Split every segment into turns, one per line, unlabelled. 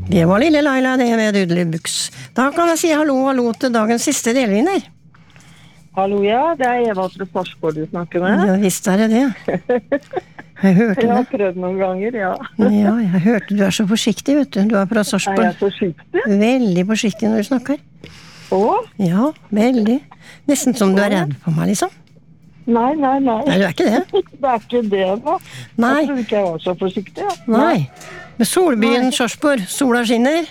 Det var lille Laila, det med dudelig buks. Da kan jeg si hallo til dagens siste delvinner.
Hallo, ja, det Eva fra Sarpsborg du snakker med.
Ja, visst det det. Jeg hørte det.
Jeg har prøvd noen ganger, ja.
Ja, jeg hørte du så forsiktig, vet du. Du fra Sarpsborg.
Jeg forsiktig?
Veldig forsiktig når du snakker. Ja, veldig. Nesten som du redd på meg, liksom.
Nei.
Nei, du ikke det.
Det ikke det, da.
Nei.
Jeg tror ikke jeg var så forsiktig, ja.
Nei. Med solbyen Sarpsborg, sola skinner.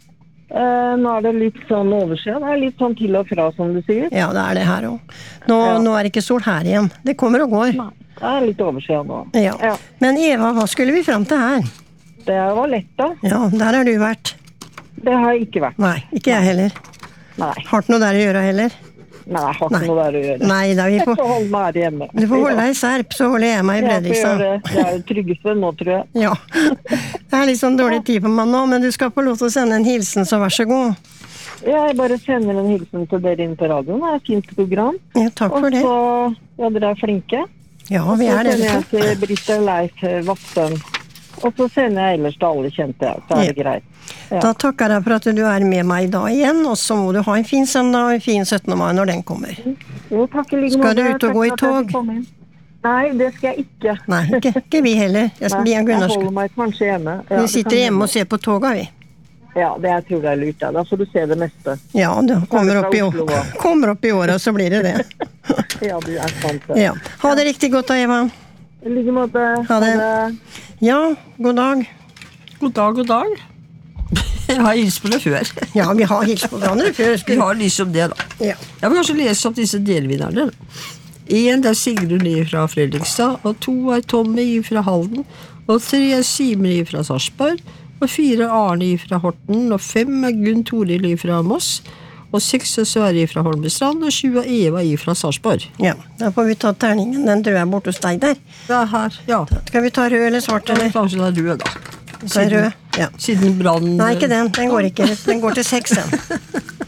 Nå det litt sånn overskyet. Det litt sånn til og fra, som du sier.
Ja, det det her også. Nå det ikke sol her igjen. Det kommer og går.
Nei, det litt overskyet nå.
Ja. Men Eva, hva skulle vi frem til her?
Det var lett, da.
Ja, der har du vært.
Det har jeg ikke vært.
Nei, ikke jeg heller.
Nei.
Har du noe der å gjøre heller?
Nei, jeg har ikke noe der å gjøre.
Nei, da vi får...
Jeg får holde meg her hjemme.
Du får holde deg i Serp, så holder jeg meg i Fredrikstad.
Det jo tryggeste nå, tror jeg.
Ja. Det litt sånn dårlig tid på meg nå, men du skal få lov til å sende en hilsen, så vær så god.
Ja, jeg bare sender en hilsen til dere inn på radioen. Det et fint program.
Ja, takk for det.
Og så, dere flinke.
Ja, vi det.
Og så sender jeg til Britt og Leif Vatsøn. Og så sender jeg ellers til alle kjente, så det greit. Ja. Da
takker jeg for at du med meg i dag igjen, og så må du ha en fin søndag og en fin 17. mai når den kommer.
Jo, takk i like
måte. Skal du ut og gå i tog?
Nei, det skal jeg ikke.
Nei, ikke vi heller. Jeg
holder meg kanskje hjemme.
Ja, vi sitter hjemme og ser på toga, vi.
Ja, det jeg tror det lurt. Da får du se det meste.
Ja, det kommer opp i året, og så blir det.
Ja, det sant.
Ja. Ha det riktig godt da, Eva.
I like måte.
Ha det. Ja, god dag.
God dag. Jeg har hilst på det før.
Ja, vi har hilst på hverandre før.
Vi har liksom det, da. Ja. Jeg vil kanskje lese opp disse delvinnerne. 1 Sigrun fra Fredrikstad, og 2 Tommy fra Halden, og 3 Simen fra Sarpsborg, og 4 Arne fra Horten, og 5 Gunn Toril fra Moss, og 6 Sverre fra Holmestrand, og 7 Eva fra Sarpsborg.
Ja, da får vi ta terningen. Den tror jeg bort hos deg der.
Det her, ja.
Skal vi ta rød eller svart, eller?
Kanskje det rød, da.
Rød, ja.
Siden brann...
Nei, ikke den. Den går ikke. Den går til 6, den.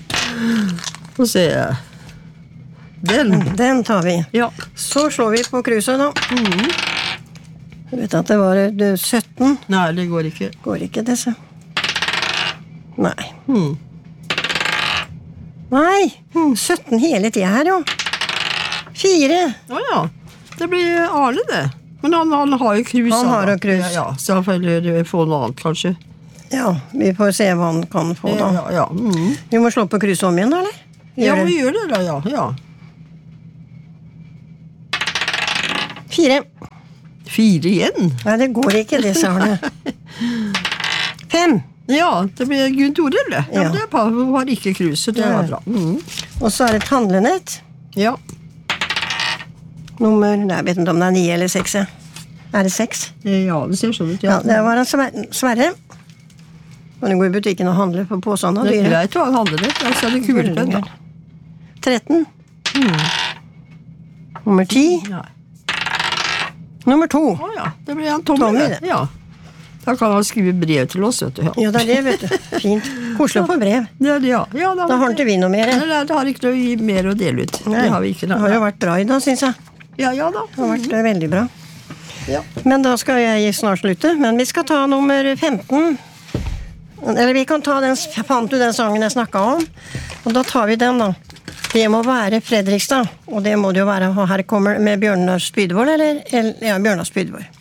Få se.
Den tar vi.
Ja.
Så slår vi på kruset, da. Du vet at det var 17?
Nei, det går ikke.
Går ikke, det, så. Nei. Nei, 17 hele tiden her, jo. 4.
Ja. Det blir Arne, det. Men han har jo krus.
Han har jo krus.
Ja, så han får få noe annet, kanskje.
Ja, vi får se hva han kan få, da.
Ja.
Vi må slå på krus om igjen, da, eller?
Ja, vi gjør det, da, ja.
4.
4 igjen?
Nei, det går ikke, det, sa han. 5.
Ja, det blir Gunn Toril, det. Ja, det hun har ikke krus, så det var bra.
Og så det et handlenett.
Ja.
Nummer, jeg vet ikke om det 9 eller 6. Det 6?
Ja, det ser sånn ut,
ja. Det var en Sverre. Og den går i butikken og handler på påsene av dyret.
Det er greit å handle det. Jeg ser det kulepenn, da.
13. Nummer 10.
Nei.
Nummer 2.
Ja, det blir en Tommy, det. Ja. Da kan han skrive brev til oss, vet du.
Ja, det det, vet du. Fint. Koselig å få brev.
Ja.
Da har ikke vi noe mer.
Nei, det har ikke noe mer å dele ut.
Nei,
det har vi ikke.
Det har jo vært bra i dag, synes jeg.
Ja da.
Det har vært veldig bra.
Ja.
Men da skal jeg snart slutte. Men vi skal ta nummer 15. Eller vi kan ta den, fant du den sangen jeg snakket om? Og da tar vi den, da. Det må være Fredrikstad, og det må det jo være. Og her kommer med Bjørnar Spydvold, eller? Ja, Bjørnar Spydvold.